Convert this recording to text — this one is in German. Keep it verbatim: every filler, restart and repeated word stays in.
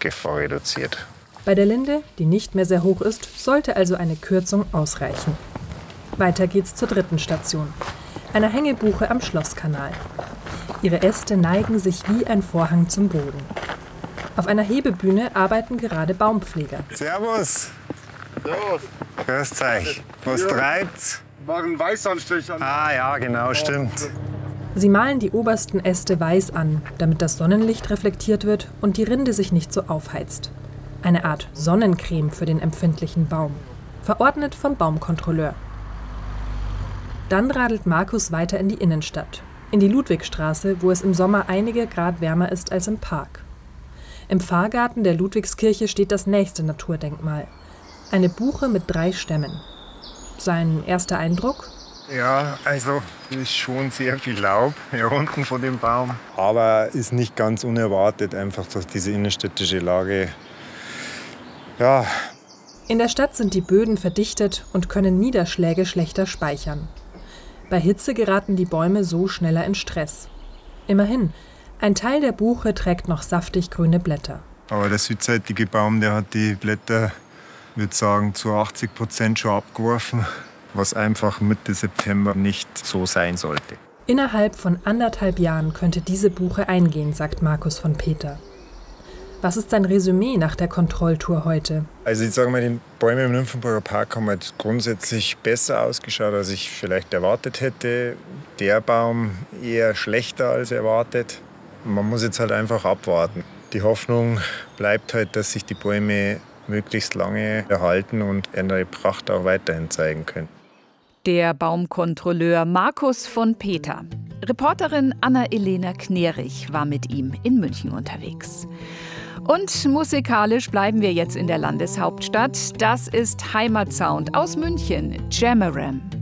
Brandgefahr reduziert. Bei der Linde, die nicht mehr sehr hoch ist, sollte also eine Kürzung ausreichen. Weiter geht's zur dritten Station, einer Hängebuche am Schlosskanal. Ihre Äste neigen sich wie ein Vorhang zum Boden. Auf einer Hebebühne arbeiten gerade Baumpfleger. Servus. Servus. Grüß euch. Was ja. treibt's? Machen Weißanstrich an. Ah ja, genau, stimmt. Sie malen die obersten Äste weiß an, damit das Sonnenlicht reflektiert wird und die Rinde sich nicht so aufheizt. Eine Art Sonnencreme für den empfindlichen Baum. Verordnet vom Baumkontrolleur. Dann radelt Markus weiter in die Innenstadt. In die Ludwigstraße, wo es im Sommer einige Grad wärmer ist als im Park. Im Pfarrgarten der Ludwigskirche steht das nächste Naturdenkmal. Eine Buche mit drei Stämmen. Sein erster Eindruck? Ja, also ist schon sehr viel Laub hier unten von dem Baum. Aber ist nicht ganz unerwartet, einfach durch diese innenstädtische Lage. Ja. In der Stadt sind die Böden verdichtet und können Niederschläge schlechter speichern. Bei Hitze geraten die Bäume so schneller in Stress. Immerhin, ein Teil der Buche trägt noch saftig grüne Blätter. Aber der südseitige Baum, der hat die Blätter, ich würde sagen, zu achtzig Prozent schon abgeworfen, was einfach Mitte September nicht so sein sollte. Innerhalb von anderthalb Jahren könnte diese Buche eingehen, sagt Markus von Peter. Was ist sein Resümee nach der Kontrolltour heute? Also ich sage mal, die Bäume im Nymphenburger Park haben jetzt grundsätzlich besser ausgeschaut, als ich vielleicht erwartet hätte. Der Baum eher schlechter als erwartet. Man muss jetzt halt einfach abwarten. Die Hoffnung bleibt halt, dass sich die Bäume möglichst lange erhalten und ihre Pracht auch weiterhin zeigen können. Der Baumkontrolleur Markus von Peter. Reporterin Anna-Elena Knerich war mit ihm in München unterwegs. Und musikalisch bleiben wir jetzt in der Landeshauptstadt. Das ist Heimatsound aus München, Jamaram.